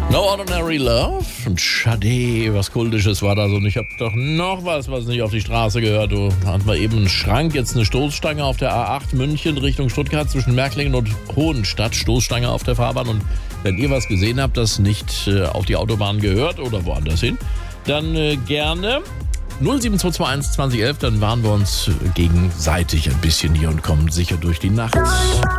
No Ordinary Love und Sade, was Kultisches war das. Und ich habe doch noch was nicht auf die Straße gehört. Da hatten wir eben einen Schrank, jetzt eine Stoßstange auf der A8 München Richtung Stuttgart zwischen Märklingen und Hohenstadt. Stoßstange auf der Fahrbahn. Und wenn ihr was gesehen habt, das nicht auf die Autobahn gehört oder woanders hin, dann gerne 07221 2011, dann waren wir uns gegenseitig ein bisschen hier und kommen sicher durch die Nacht.